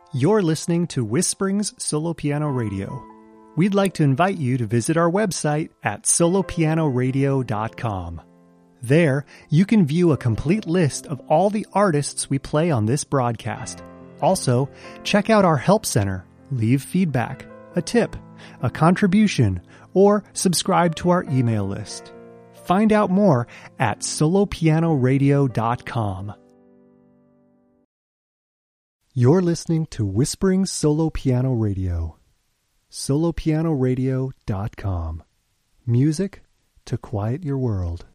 You're listening to Whisperings Solo Piano Radio. We'd like to invite you to visit our website at solopianoradio.com. There, you can view a complete list of all the artists we play on this broadcast. Also, check out our Help Center, leave feedback, a tip, a contribution, or subscribe to our email list. Find out more at solopianoradio.com. You're listening to Whisperings Solo Piano Radio. solopianoradio.com. Music to quiet your world.